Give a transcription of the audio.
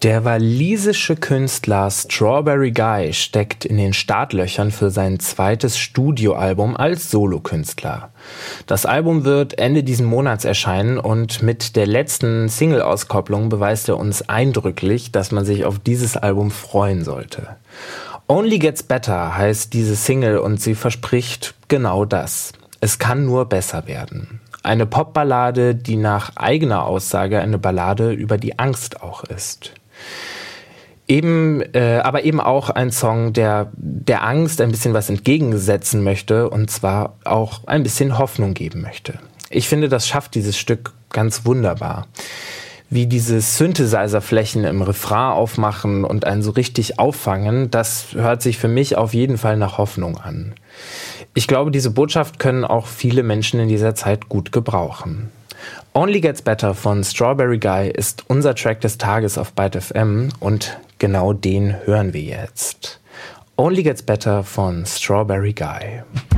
Der walisische Künstler Strawberry Guy steckt in den Startlöchern für sein zweites Studioalbum als Solokünstler. Das Album wird Ende diesen Monats erscheinen und mit der letzten Single-Auskopplung beweist er uns eindrücklich, dass man sich auf dieses Album freuen sollte. Only Gets Better heißt diese Single und sie verspricht genau das. Es kann nur besser werden. Eine Popballade, die nach eigener Aussage eine Ballade über die Angst auch ist. Aber eben auch ein Song, der Angst ein bisschen was entgegensetzen möchte und zwar auch ein bisschen Hoffnung geben möchte. Ich finde, das schafft dieses Stück ganz wunderbar. Wie diese Synthesizer-Flächen im Refrain aufmachen und einen so richtig auffangen, das hört sich für mich auf jeden Fall nach Hoffnung an. Ich glaube, diese Botschaft können auch viele Menschen in dieser Zeit gut gebrauchen. Only Gets Better von Strawberry Guy ist unser Track des Tages auf Byte FM und genau den hören wir jetzt. Only Gets Better von Strawberry Guy.